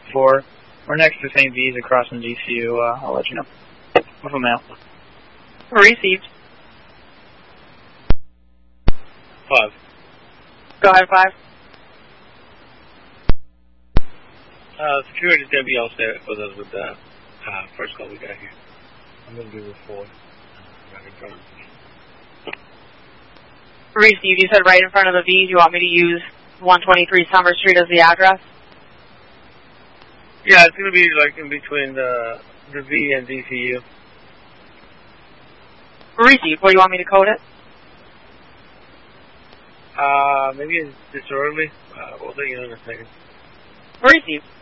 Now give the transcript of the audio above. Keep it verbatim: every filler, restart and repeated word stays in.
four. We're next to Saint V's across from D C U. Uh, I'll let you know. With a mail. Received. Five. Go ahead, five. Uh, security's going to be all set with us with the uh, first call we got here. I'm going to be with four. Right in front of me. Received. You said right in front of the V's. You want me to use one twenty-three Summer Street as the address? Yeah, it's going to be like in between the the V and D C U. Received. Well, you want me to code it? Uh, maybe it's this early. Uh, we'll let you know in a second. Received.